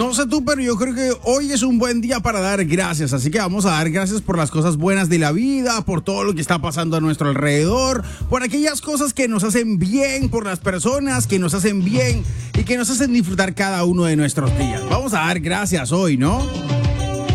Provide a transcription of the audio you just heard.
No sé tú, pero yo creo que hoy es un buen día para dar gracias. Así que vamos a dar gracias por las cosas buenas de la vida, por todo lo que está pasando a nuestro alrededor, por aquellas cosas que nos hacen bien, por las personas que nos hacen bien y que nos hacen disfrutar cada uno de nuestros días. Vamos a dar gracias hoy, ¿no?